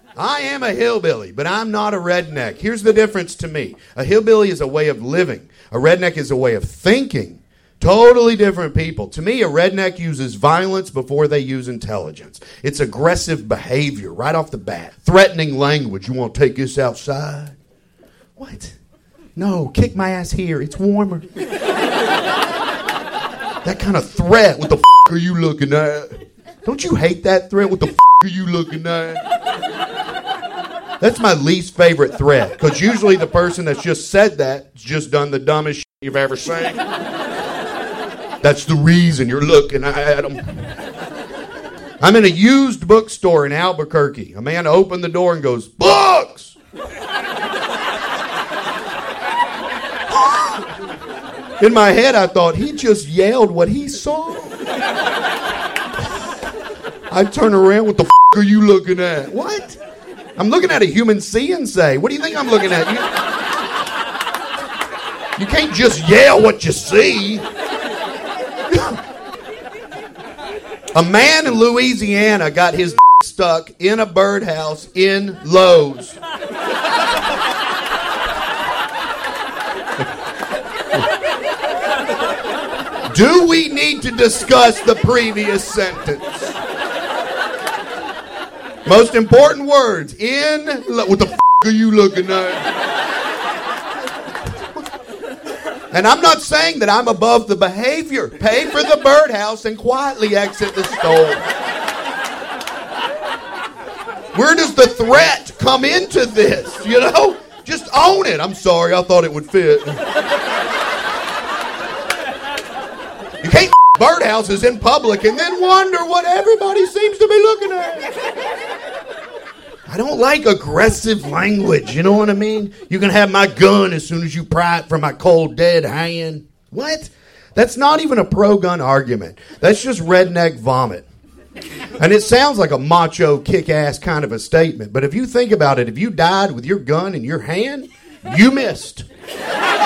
I am a hillbilly, but I'm not a redneck. Here's the difference to me. A hillbilly is a way of living. A redneck is a way of thinking. Totally different people. To me, a redneck uses violence before they use intelligence. It's aggressive behavior right off the bat. Threatening language. You want to take this outside? What? No, kick my ass here. It's warmer. That kind of threat. What the are you looking at? Don't you hate that threat? What the are you looking at? That's my least favorite threat. Because usually the person that's just said that has just done the dumbest shit you've ever seen. That's the reason you're looking at them. I'm in a used bookstore in Albuquerque. A man opened the door and goes, "Books!" In my head, I thought, he just yelled what he saw. I turn around, what the are you looking at? What? I'm looking at a human see and say. What do you think I'm looking at? You can't just yell what you see. A man in Louisiana got his stuck in a birdhouse in Lowe's. Do we need to discuss the previous sentence? Most important words. What the are you looking at? And I'm not saying that I'm above the behavior. Pay for the birdhouse and quietly exit the store. Where does the threat come into this? You know? Just own it. I'm sorry, I thought it would fit. You can't birdhouses in public and then wonder what everybody seems to be looking at. I don't like aggressive language, you know what I mean? You can have my gun as soon as you pry it from my cold, dead hand. What? That's not even a pro-gun argument. That's just redneck vomit. And it sounds like a macho, kick-ass kind of a statement. But if you think about it, if you died with your gun in your hand, you missed.